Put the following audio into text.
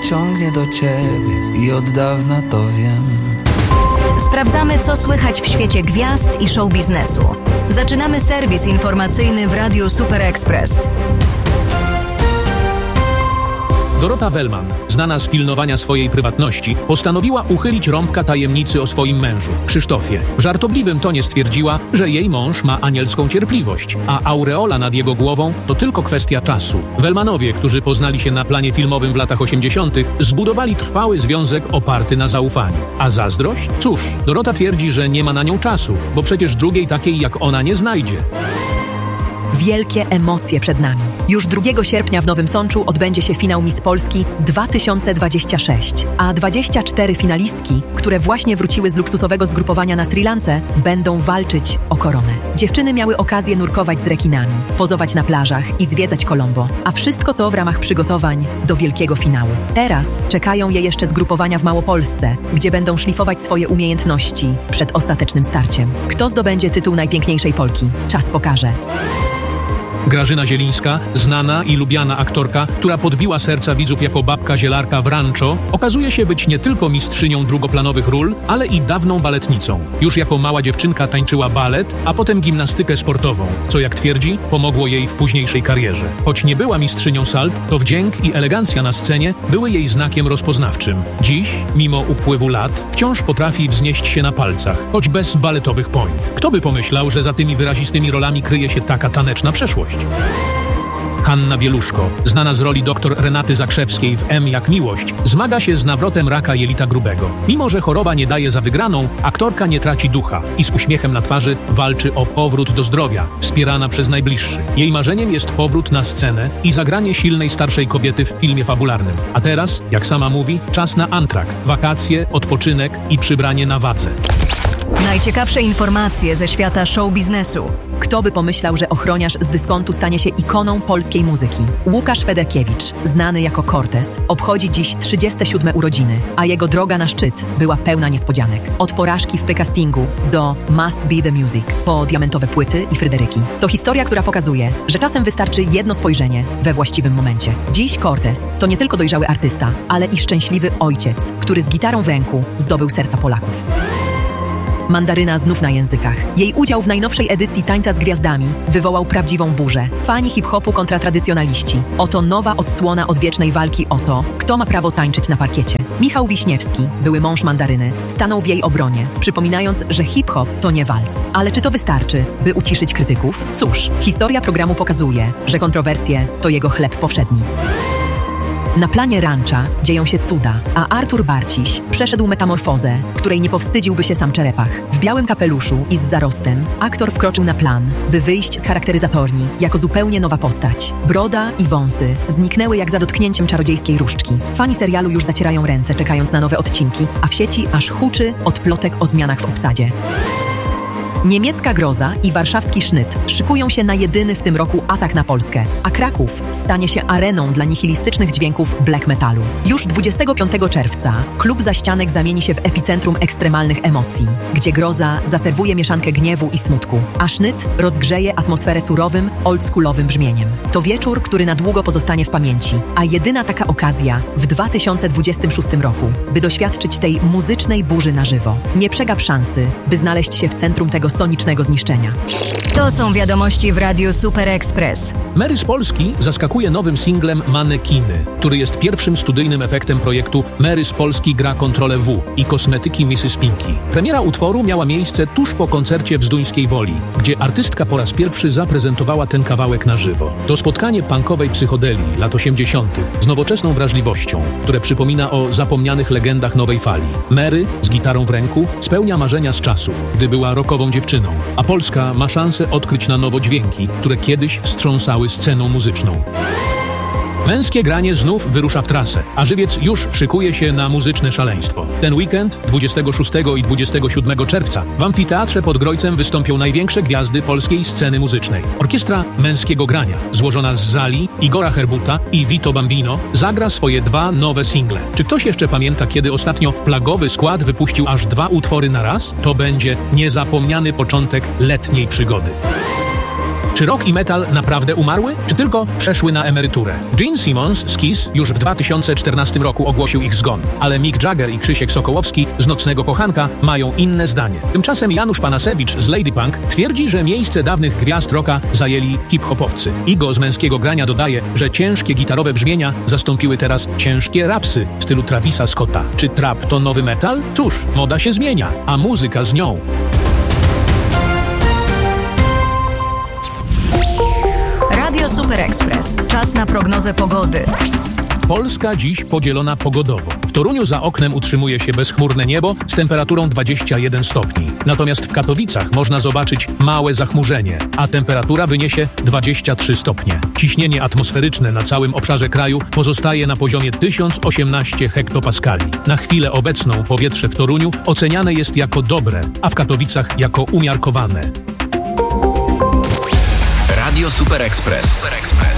ciągnie do ciebie i od dawna to wiem. Sprawdzamy, co słychać w świecie gwiazd i show biznesu. Zaczynamy serwis informacyjny w Radiu Super Express. Dorota Wellman, znana z pilnowania swojej prywatności, postanowiła uchylić rąbka tajemnicy o swoim mężu, Krzysztofie. W żartobliwym tonie stwierdziła, że jej mąż ma anielską cierpliwość, a aureola nad jego głową to tylko kwestia czasu. Wellmanowie, którzy poznali się na planie filmowym w latach 80., zbudowali trwały związek oparty na zaufaniu. A zazdrość? Cóż, Dorota twierdzi, że nie ma na nią czasu, bo przecież drugiej takiej jak ona nie znajdzie. Wielkie emocje przed nami. Już 2 sierpnia w Nowym Sączu odbędzie się finał Miss Polski 2026, a 24 finalistki, które właśnie wróciły z luksusowego zgrupowania na Sri Lance, będą walczyć o koronę. Dziewczyny miały okazję nurkować z rekinami, pozować na plażach i zwiedzać Colombo, a wszystko to w ramach przygotowań do wielkiego finału. Teraz czekają je jeszcze zgrupowania w Małopolsce, gdzie będą szlifować swoje umiejętności przed ostatecznym starciem. Kto zdobędzie tytuł najpiękniejszej Polki? Czas pokaże. Grażyna Zielińska, znana i lubiana aktorka, która podbiła serca widzów jako babka zielarka w Rancho, okazuje się być nie tylko mistrzynią drugoplanowych ról, ale i dawną baletnicą. Już jako mała dziewczynka tańczyła balet, a potem gimnastykę sportową, co jak twierdzi, pomogło jej w późniejszej karierze. Choć nie była mistrzynią salt, to wdzięk i elegancja na scenie były jej znakiem rozpoznawczym. Dziś, mimo upływu lat, wciąż potrafi wznieść się na palcach, choć bez baletowych point. Kto by pomyślał, że za tymi wyrazistymi rolami kryje się taka taneczna przeszłość? Hanna Bieluszko, znana z roli dr Renaty Zakrzewskiej w M jak miłość, zmaga się z nawrotem raka jelita grubego. Mimo że choroba nie daje za wygraną, aktorka nie traci ducha i z uśmiechem na twarzy walczy o powrót do zdrowia, wspierana przez najbliższych. Jej marzeniem jest powrót na scenę i zagranie silnej starszej kobiety w filmie fabularnym. A teraz, jak sama mówi, czas na antrakt, wakacje, odpoczynek i przybranie na wadze. Najciekawsze informacje ze świata show biznesu. Kto by pomyślał, że ochroniarz z dyskontu stanie się ikoną polskiej muzyki? Łukasz Federkiewicz, znany jako Cortez, obchodzi dziś 37 urodziny, a jego droga na szczyt była pełna niespodzianek. Od porażki w precastingu do Must Be The Music, po diamentowe płyty i Fryderyki. To historia, która pokazuje, że czasem wystarczy jedno spojrzenie we właściwym momencie. Dziś Cortez to nie tylko dojrzały artysta, ale i szczęśliwy ojciec, który z gitarą w ręku zdobył serca Polaków. Mandaryna znów na językach. Jej udział w najnowszej edycji Tańca z Gwiazdami wywołał prawdziwą burzę. Fani hip-hopu kontra tradycjonaliści. Oto nowa odsłona odwiecznej walki o to, kto ma prawo tańczyć na parkiecie. Michał Wiśniewski, były mąż Mandaryny, stanął w jej obronie, przypominając, że hip-hop to nie walc. Ale czy to wystarczy, by uciszyć krytyków? Cóż, historia programu pokazuje, że kontrowersje to jego chleb powszedni. Na planie Rancha dzieją się cuda, a Artur Barciś przeszedł metamorfozę, której nie powstydziłby się sam Czerepach. W białym kapeluszu i z zarostem aktor wkroczył na plan, by wyjść z charakteryzatorni jako zupełnie nowa postać. Broda i wąsy zniknęły jak za dotknięciem czarodziejskiej różdżki. Fani serialu już zacierają ręce, czekając na nowe odcinki, a w sieci aż huczy od plotek o zmianach w obsadzie. Niemiecka groza i warszawski sznyt szykują się na jedyny w tym roku atak na Polskę, a Kraków stanie się areną dla nihilistycznych dźwięków black metalu. Już 25 czerwca klub Zaścianek zamieni się w epicentrum ekstremalnych emocji, gdzie groza zaserwuje mieszankę gniewu i smutku, a sznyt rozgrzeje atmosferę surowym, oldschoolowym brzmieniem. To wieczór, który na długo pozostanie w pamięci, a jedyna taka okazja w 2026 roku, by doświadczyć tej muzycznej burzy na żywo. Nie przegap szansy, by znaleźć się w centrum tego sonicznego zniszczenia. To są wiadomości w Radiu Super Express. Mary z Polski zaskakuje nowym singlem Manekiny, który jest pierwszym studyjnym efektem projektu Mary z Polski gra kontrolę W i kosmetyki Mrs. Pinky. Premiera utworu miała miejsce tuż po koncercie w Zduńskiej Woli, gdzie artystka po raz pierwszy zaprezentowała ten kawałek na żywo. To spotkanie punkowej psychodelii lat 80. z nowoczesną wrażliwością, które przypomina o zapomnianych legendach nowej fali. Mary z gitarą w ręku spełnia marzenia z czasów, gdy była rockową dziewczyną, a Polska ma szansę odkryć na nowo dźwięki, które kiedyś wstrząsały sceną muzyczną. Męskie granie znów wyrusza w trasę, a Żywiec już szykuje się na muzyczne szaleństwo. Ten weekend, 26 i 27 czerwca, w Amfiteatrze pod Grojcem wystąpią największe gwiazdy polskiej sceny muzycznej. Orkiestra Męskiego Grania, złożona z Zali, Igora Herbuta i Vito Bambino, zagra swoje 2 nowe single. Czy ktoś jeszcze pamięta, kiedy ostatnio flagowy skład wypuścił aż 2 utwory na raz? To będzie niezapomniany początek letniej przygody. Czy rock i metal naprawdę umarły, czy tylko przeszły na emeryturę? Gene Simmons z Kiss już w 2014 roku ogłosił ich zgon, ale Mick Jagger i Krzysiek Sokołowski z Nocnego Kochanka mają inne zdanie. Tymczasem Janusz Panasewicz z Lady Punk twierdzi, że miejsce dawnych gwiazd rocka zajęli hip-hopowcy. Igo z Męskiego Grania dodaje, że ciężkie gitarowe brzmienia zastąpiły teraz ciężkie rapsy w stylu Travisa Scotta. Czy trap to nowy metal? Cóż, moda się zmienia, a muzyka z nią. Radio Super Express. Czas na prognozę pogody. Polska dziś podzielona pogodowo. W Toruniu za oknem utrzymuje się bezchmurne niebo z temperaturą 21 stopni. Natomiast w Katowicach można zobaczyć małe zachmurzenie, a temperatura wyniesie 23 stopnie. Ciśnienie atmosferyczne na całym obszarze kraju pozostaje na poziomie 1018 hektopaskali. Na chwilę obecną powietrze w Toruniu oceniane jest jako dobre, a w Katowicach jako umiarkowane. Radio Super Express.